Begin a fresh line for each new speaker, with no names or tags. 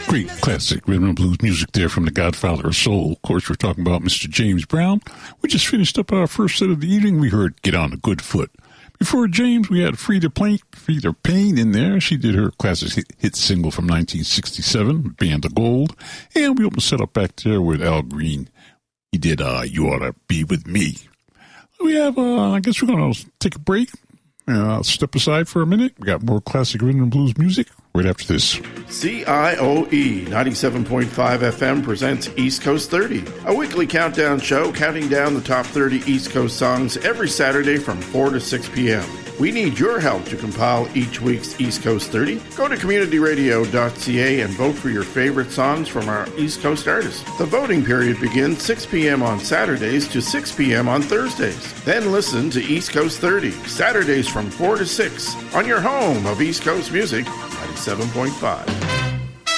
Great classic rhythm and blues music there from the Godfather of Soul. Of course, we're talking about Mr. James Brown. We just finished up our first set of the evening. We heard Get on a Good Foot. Before James, we had Frida Payne in there. She did her classic hit single from 1967, Band of Gold. And we opened the setup back there with Al Green. He did You Ought to Be With Me. We have, I guess we're going to take a break. I'll step aside for a minute. We got more classic rhythm and blues music right after this.
CIOE 97.5 FM presents East Coast 30, a weekly countdown show counting down the top 30 East Coast songs every Saturday from 4 to 6 p.m. We need your help to compile each week's East Coast 30. Go to communityradio.ca and vote for your favorite songs from our East Coast artists. The voting period begins 6 p.m. on Saturdays to 6 p.m. on Thursdays. Then listen to East Coast 30, Saturdays from 4 to 6 on your home of East Coast music, 97.5.